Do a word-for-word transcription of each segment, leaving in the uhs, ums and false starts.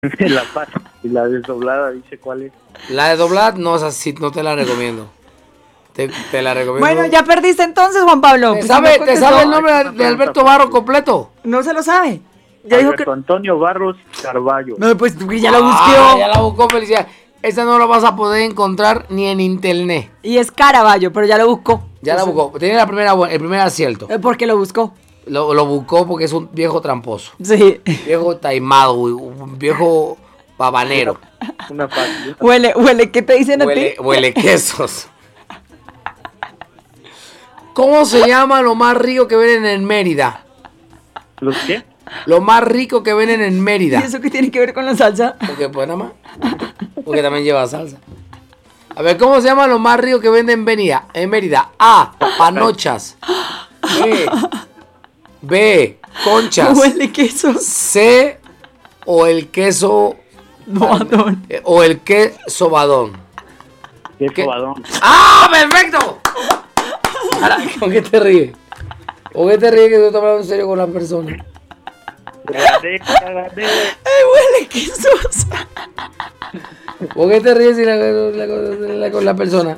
La paz. Y la desdoblada, dice cuál es. La desdoblada no es así, no te la recomiendo. Te, te la recomiendo. Bueno, ya perdiste entonces, Juan Pablo. ¿Te Pues sabe, si no ¿te sabe el contestó, nombre de Alberto Barros completo? No se lo sabe. Ya dijo Alberto que... Antonio Barros Carballo. No, pues ya lo busquó. Ah, ya la buscó, felicidad. Esa no la vas a poder encontrar ni en internet. Y es Caraballo, pero ya lo buscó. Ya la buscó. Tiene la primera, el primer acierto. Es porque lo buscó. Lo, lo buscó porque es un viejo tramposo. Sí. Viejo taimado, un viejo babanero. Una paz. Huele, huele, ¿qué te dicen Huele, a ti? huele quesos. ¿Cómo se llama lo más rico que venden en Mérida? ¿Los qué? Lo más rico que venden en Mérida. ¿Y eso qué tiene que ver con la salsa? Porque pues nada más. Porque también lleva salsa. A ver, ¿cómo se llama lo más rico que venden en Mérida? En Mérida. A. Panochas. B. B. Conchas. Huele queso. C. O el queso. Badón. eh, O el queso badón. ¿Qué ¿Qué? sobadón? ¡Ah! ¡Perfecto! Ahora, ¿con qué te ríes? ¿Con qué te ríes que tú estás hablando en serio con la persona? Gané, gané. Ay, huele quesos. ¿Por qué te ríes si la, la, la, la, con la persona?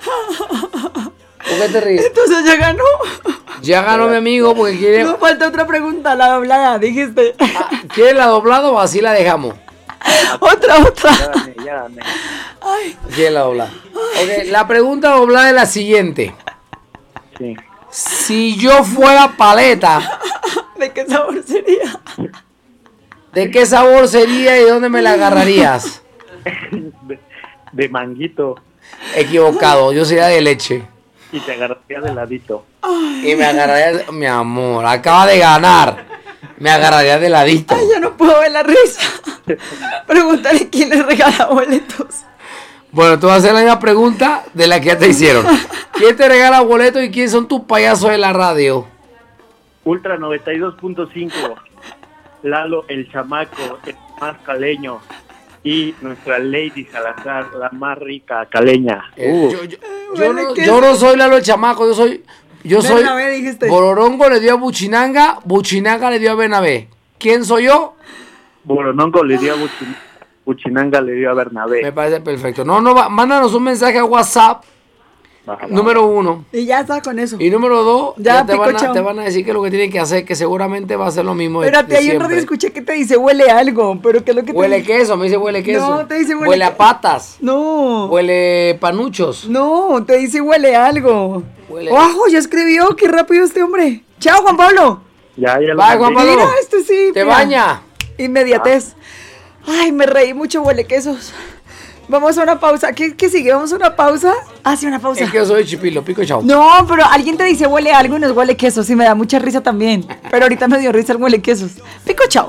¿Por qué te ríes? Entonces ya ganó. Ya ganó mi amigo porque quiere. No falta otra pregunta, la doblada, dijiste. Ah, ¿quiere la doblada o así la dejamos? Otra, otra. Ya gané, ya gané. Ay, ¿Quiere la doblada? Ok, la pregunta doblada es la siguiente. Sí. Si yo fuera paleta, ¿de qué sabor sería? ¿de qué sabor sería y dónde me la agarrarías? De, de manguito. Equivocado, yo sería de leche. Y te agarraría de ladito. Y me agarraría, mi amor, acaba de ganar. Me agarraría de ladito. Ay, yo no puedo ver la risa. Pregúntale quién le regala boletos. Bueno, tú vas a hacer la misma pregunta de la que ya te hicieron. ¿Quién te regala boletos y quién son tus payasos de la radio? Ultra noventa y dos punto cinco. Lalo el chamaco, el más caleño. Y nuestra Lady Salazar, la más rica caleña. Eh, Uh. yo, yo- yo no, yo no soy Lalo el chamaco, yo soy... Yo soy... Bernabé, dijiste. Bororongo le dio a Buchinanga, Buchinanga le dio a Bernabé. ¿Quién soy yo? Boronongo le dio a Buchin- Buchinanga, le dio a Bernabé. Me parece perfecto. No, no, va, mándanos un mensaje a WhatsApp, Baja, número uno. Y ya está con eso. Y número dos, Ya, ya, te, van a, picochao. te van a decir que lo que tienen que hacer, que seguramente va a ser lo mismo de, Espérate, de hay un siempre. radio escuché que te dice huele algo, pero ¿qué es lo que te Huele dice? queso, me dice huele queso. No, te dice huele a que- patas. No. Huele panuchos. No, te dice huele algo. Huele- ¡Ojo! Ya escribió, qué rápido este hombre. Chao, Juan Pablo. Ya, ya lo Bye, mandé. Juan Pablo. Mira, este sí. Te mira. baña. Inmediatez. Ay, me reí mucho, huele quesos. Vamos a una pausa. ¿Qué, qué sigue? ¿Vamos a una pausa? Ah, sí, una pausa. Es que yo soy chipilo, pico y chao. No, pero alguien te dice huele algo y no es huele quesos. Sí, me da mucha risa también. Pero ahorita me dio risa el huele quesos. Pico, chao.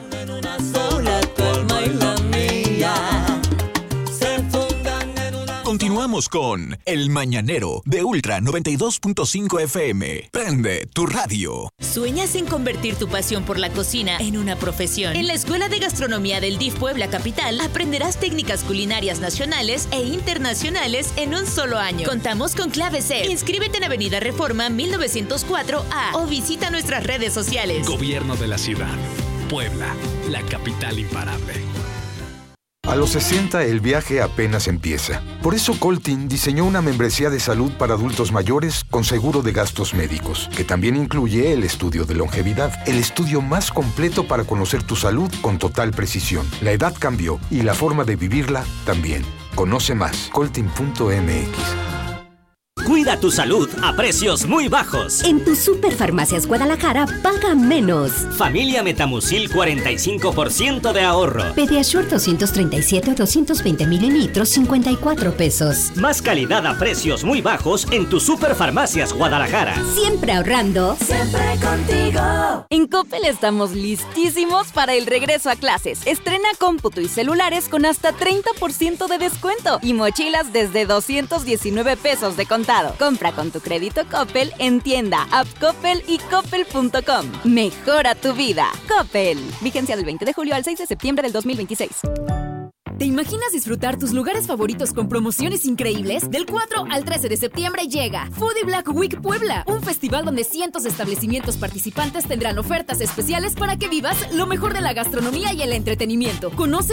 Continuamos con El Mañanero de Ultra noventa y dos punto cinco F M. Prende tu radio. ¿Sueñas en convertir tu pasión por la cocina en una profesión? En la Escuela de Gastronomía del D I F Puebla Capital aprenderás técnicas culinarias nacionales e internacionales en un solo año. Contamos con clave C. Inscríbete en Avenida Reforma mil novecientos cuatro A o visita nuestras redes sociales. Gobierno de la ciudad. Puebla, la capital imparable. A los sesenta el viaje apenas empieza. Por eso Coltin diseñó una membresía de salud para adultos mayores con seguro de gastos médicos, que también incluye el estudio de longevidad, el estudio más completo para conocer tu salud con total precisión. La edad cambió y la forma de vivirla también. Conoce más, coltin punto m x. Cuida tu salud a precios muy bajos. En tu Superfarmacias Guadalajara, paga menos. Familia Metamucil, cuarenta y cinco por ciento de ahorro. Pediasure doscientos treinta y siete o doscientos veinte mililitros, cincuenta y cuatro pesos. Más calidad a precios muy bajos en tu Superfarmacias Guadalajara. Siempre ahorrando. Siempre contigo. En Coppel estamos listísimos para el regreso a clases. Estrena cómputo y celulares con hasta treinta por ciento de descuento y mochilas desde doscientos diecinueve pesos de contado. Compra con tu crédito Coppel en tienda, app Coppel y coppel punto com. Mejora tu vida. Coppel. Vigencia del veinte de julio al seis de septiembre del dos mil veintiséis. ¿Te imaginas disfrutar tus lugares favoritos con promociones increíbles? Del cuatro al trece de septiembre llega Foodie Black Week Puebla, un festival donde cientos de establecimientos participantes tendrán ofertas especiales para que vivas lo mejor de la gastronomía y el entretenimiento. Conoce